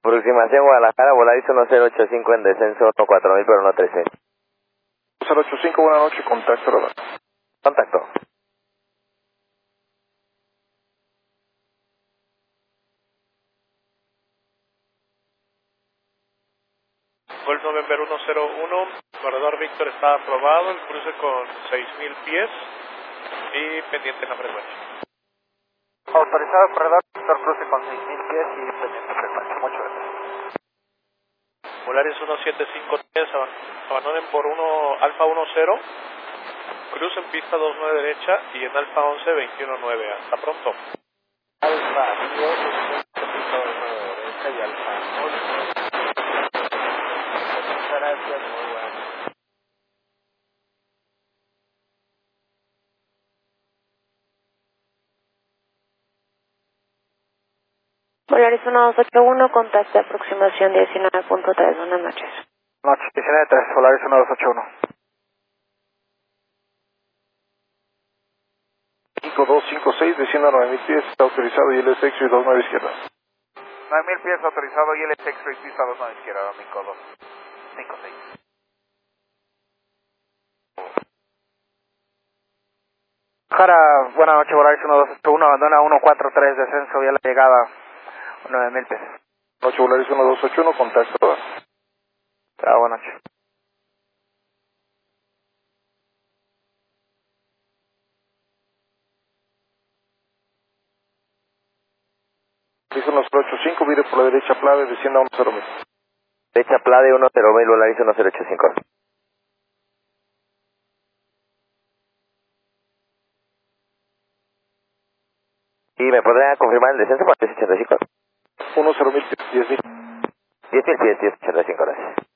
Aproximación Guadalajara, Volaris 1085 en descenso 4000 pero no 13. 085, buenas noches, contacto radar. Contacto. Golf November 101, corredor Víctor está aprobado, el cruce con 6000 pies y pendiente en la frecuencia. Autorizado corredor Víctor, cruce con 6000 pies y pendiente en frecuencia. Muchas gracias. Volaris 1753, abandonen por Alfa 10, cruce en pista 29 derecha y en Alfa 11 219. Hasta pronto. Alfa 10, pista 29 derecha y Alfa 11. Muchas gracias, muy buenas. Volaris 1281, contacto aproximación 19.3, buenas noches. Noche 19-3, Volaris 1281. 5256, descienda a 9000 pies, está autorizado y LS X-Ray 29 izquierda. 9000 pies autorizado y LS X-Ray pista 29 izquierda, Domingo 256. Jara, buenas noches, Volaris 1281, abandona 143, descenso y a la llegada 9000 pies. Noche Volaris 1281, contacto radar. Chao, buenas noches. Dice 1085, vire por la derecha Plave, descienda a 10000. Derecha Plade 10000, Volaris 1085. ¿Y me podría confirmar el descenso para 1085? 10000 pies, 10000. 10.000 pies, 1085, gracias.